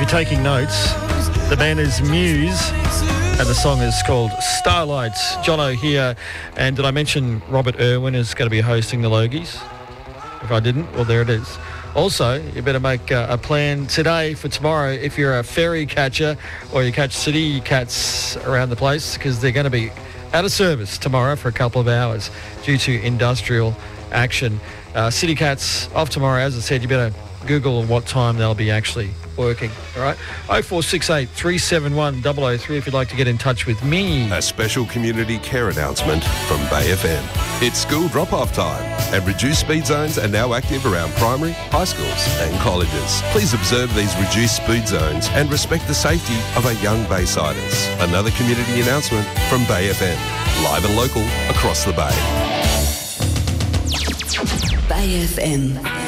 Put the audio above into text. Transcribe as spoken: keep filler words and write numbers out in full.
you're taking notes, the band is Muse and the song is called Starlight. Jono here, and did I mention Robert Irwin is going to be hosting the Logies? If I didn't, well, there it is. Also, you better make uh, a plan today for tomorrow if you're a ferry catcher or you catch city cats around the place, because they're going to be out of service tomorrow for a couple of hours due to industrial action. Uh, city cats off tomorrow. As I said, you better Google what time they'll be actually working. All right, oh four six eight, three seven one, double oh three if you'd like to get in touch with me. A special community care announcement from Bay F M. It's school drop-off time, and reduced speed zones are now active around primary, high schools and colleges. Please observe these reduced speed zones and respect the safety of our young Baysiders. Another community announcement from Bay F M. Live and local across the Bay. Bay F M.